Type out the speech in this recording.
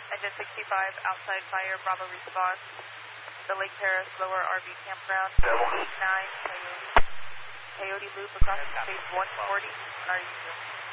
Engine 65, outside fire, Bravo response. The Lake Terrace Lower RV Campground, 89 Coyote. Coyote Loop across space 140 on our user.